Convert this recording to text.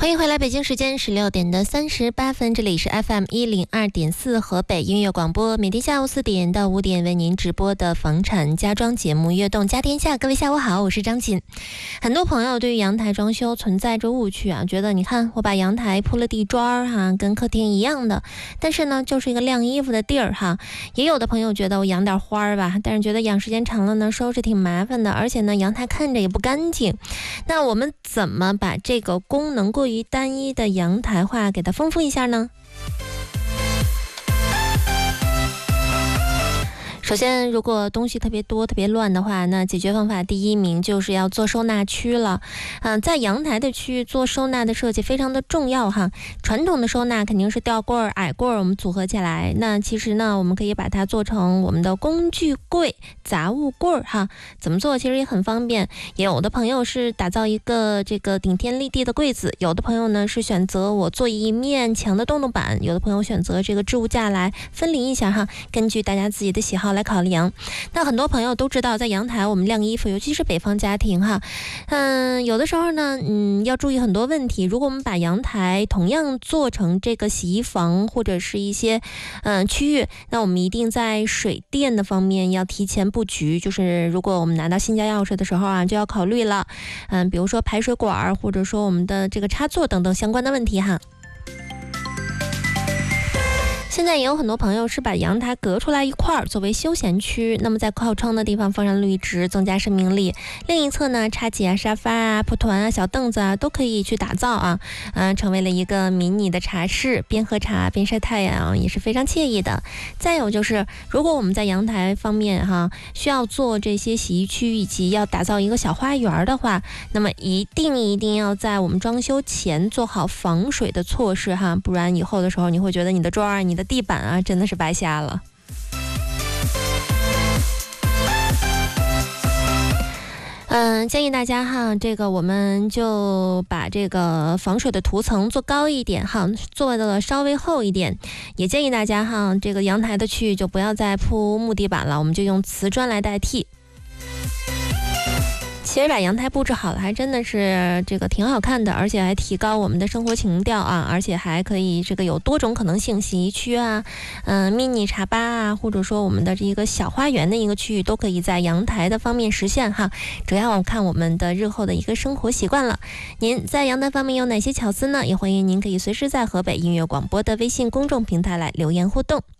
欢迎回来，北京时间16:38，这里是 FM102.4 河北音乐广播，每天下午4点到5点为您直播的房产家装节目《悦动家天下》。各位下午好，我是张琴。很多朋友对于阳台装修存在着误区啊，觉得你看我把阳台铺了地砖跟客厅一样的，但是呢就是一个晾衣服的地儿哈。也有的朋友觉得我养点花吧，但是觉得养时间长了呢收拾挺麻烦的，而且呢阳台看着也不干净。那我们怎么把这个功能过于单一的阳台化给它丰富一下呢？首先，如果东西特别多、特别乱的话，那解决方法第一名就是要做收纳区了。在阳台的区域做收纳的设计非常的重要哈。传统的收纳肯定是吊柜、矮柜我们组合起来，那其实呢，我们可以把它做成我们的工具柜、杂物柜哈。怎么做其实也很方便。有的朋友是打造一个这个顶天立地的柜子，有的朋友呢是选择我做一面墙的洞洞板，有的朋友选择这个置物架来分离一下哈。根据大家自己的喜好来考量。那很多朋友都知道，在阳台我们晾衣服，尤其是北方家庭哈，有的时候呢，要注意很多问题。如果我们把阳台同样做成这个洗衣房或者是一些区域，那我们一定在水电的方面要提前布局。就是如果我们拿到新家钥匙的时候啊，就要考虑了，比如说排水管或者说我们的这个插座等等相关的问题哈。现在也有很多朋友是把阳台隔出来一块作为休闲区，那么在靠窗的地方放上绿植，增加生命力。另一侧呢，插几沙发蒲团小凳子都可以去打造啊，成为了一个迷你的茶室，边喝茶边晒太阳，也是非常惬意的。再有就是，如果我们在阳台方面需要做这些洗衣区以及要打造一个小花园的话，那么一定要在我们装修前做好防水的措施哈，不然以后的时候你会觉得你的砖你的地板真的是白瞎了。建议大家这个我们就把这个防水的涂层做高一点做的稍微厚一点。也建议大家这个阳台的区域就不要再铺木地板了，我们就用瓷砖来代替。其实把阳台布置好了还真的是这个挺好看的，而且还提高我们的生活情调而且还可以这个有多种可能性，洗衣区mini 茶吧或者说我们的这一个小花园的一个区域都可以在阳台的方面实现哈。主要看我们的日后的一个生活习惯了。您在阳台方面有哪些巧思呢？也欢迎您可以随时在河北音乐广播的微信公众平台来留言互动。